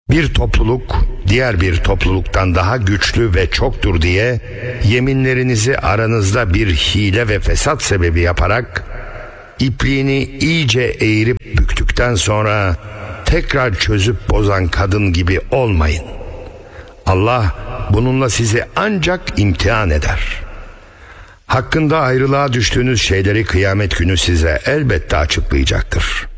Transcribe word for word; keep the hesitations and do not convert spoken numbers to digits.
Bir topluluk diğer bir topluluktan daha güçlü ve çoktur diye yeminlerinizi aranızda bir hile ve fesat sebebi yaparak ipliğini iyice eğirip büktükten sonra tekrar çözüp bozan kadın gibi olmayın. Allah bununla sizi ancak imtihan eder. Hakkında ayrılığa düştüğünüz şeyleri kıyamet günü size elbette açıklayacaktır.